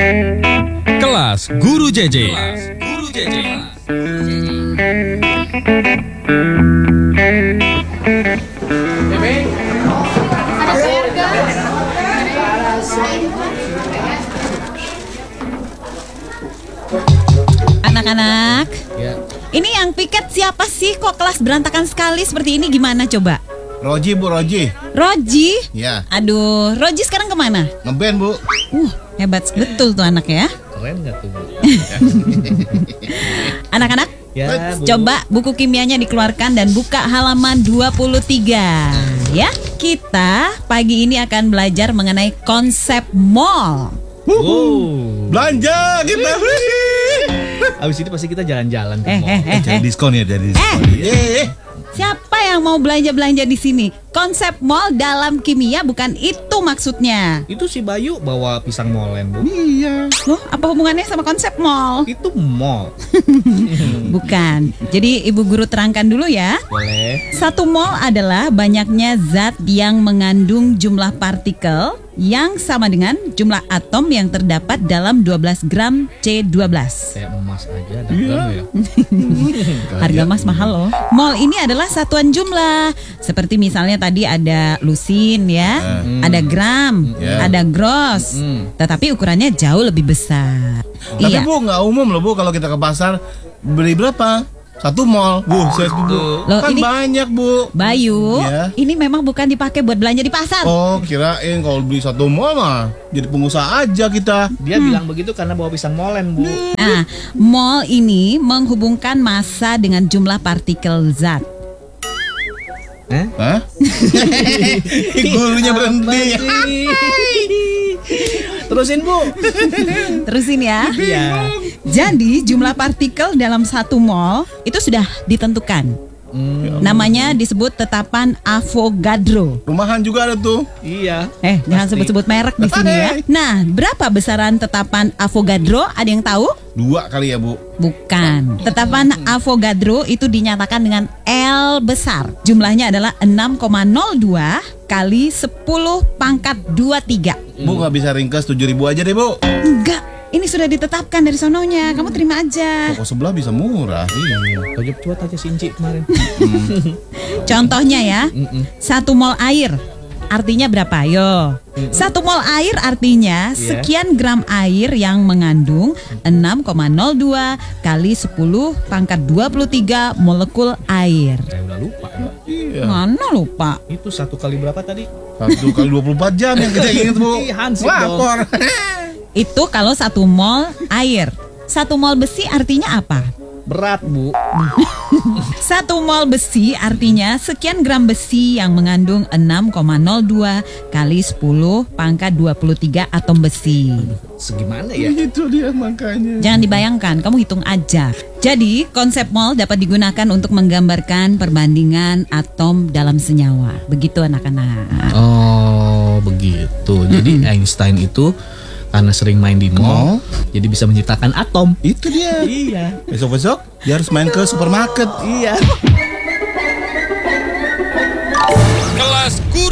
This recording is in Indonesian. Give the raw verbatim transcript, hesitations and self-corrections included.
Kelas Guru J J. Kelas Guru J J. Anak-anak, Ya. ini yang piket siapa sih? Kok kelas berantakan sekali seperti ini? Gimana coba? Roji bu, Roji. Roji? Ya, Aduh, Roji sekarang kemana? ngeband bu. Uh, hebat betul tuh anak ya. Keren gak tuh, Bu? Anak-anak, Ya, Bu. coba buku kimianya dikeluarkan dan buka halaman dua puluh tiga. Ya, kita pagi ini akan belajar mengenai konsep mall. Oh. Belanja kita. Abis ini pasti kita jalan-jalan ke Eh, mall. eh, eh, Jadi eh. diskon ya, jadi diskon. Eh, Siapa yang mau belanja-belanja di sini? Konsep mall dalam kimia bukan itu maksudnya. Itu si Bayu bawa pisang molen, Bu. iya. Loh, apa hubungannya sama konsep mall? Itu mall. Bukan. Jadi ibu guru terangkan dulu ya. Boleh. Satu mol adalah banyaknya zat yang mengandung jumlah partikel yang sama dengan jumlah atom yang terdapat dalam dua belas gram C dua belas. Kayak emas aja ada gram ya. Harga emas mahal loh. Mol ini adalah satuan jumlah. Seperti misalnya tadi ada lusin ya, ada gram, Ya. ada gross. Hmm. Tetapi ukurannya jauh lebih besar. Tapi Iya. bu nggak umum loh bu, kalau kita ke pasar beli berapa? Satu mall. Bu, saya bu. Loh, Kan ini- banyak bu. Bayu, Ya. ini memang bukan dipakai buat belanja di pasar. Oh, kirain kalau beli satu mall mah jadi pengusaha aja kita. Dia bilang begitu karena bawa pisang molen, Bu. Nah, mol ini menghubungkan massa dengan jumlah partikel zat. Eh? Hah? Gurunya berhenti. Terusin, Bu. Terusin ya. Iya. Jadi jumlah partikel dalam satu mol itu sudah ditentukan. Hmm, Namanya disebut tetapan Avogadro. Rumahan juga ada tuh. iya. Eh, jangan Pasti. sebut-sebut merek di sini ya. Nah, berapa besaran tetapan Avogadro? Ada yang tahu? Dua kali ya bu. Bukan. Tetapan Avogadro itu dinyatakan dengan L besar. Jumlahnya adalah enam koma nol dua kali sepuluh pangkat dua puluh tiga. Bu nggak bisa ringkas tujuh ribu aja deh bu. Enggak, ini sudah ditetapkan dari sononya. Kamu terima aja. Toko sebelah bisa murah. Iya. Tojok cuat aja si Inci kemarin. Contohnya ya, Mm-mm. satu mol air artinya berapa? Yo, satu mol air artinya Iya. sekian gram air yang mengandung enam koma nol dua kali sepuluh pangkat dua puluh tiga molekul air. Saya udah lupa, Mbak. Iya. Mana lupa? Itu satu kali berapa tadi? Satu kali dua puluh empat jam yang kita ingat bu. Ih, Hansip dong. Lapor. Itu kalau satu mol air. Satu mol besi artinya apa? Berat, Bu. Satu mol besi artinya sekian gram besi yang mengandung enam koma nol dua kali sepuluh pangkat dua puluh tiga atom besi. Segimana ya? Itu dia makanya. Jangan dibayangkan, kamu hitung aja. Jadi, konsep mol dapat digunakan untuk menggambarkan perbandingan atom dalam senyawa. Begitu anak-anak. Oh, begitu. Jadi Einstein itu karena sering main di mall, jadi bisa menciptakan atom. Itu dia. Iya. Besok-besok dia harus main ke supermarket. Iya.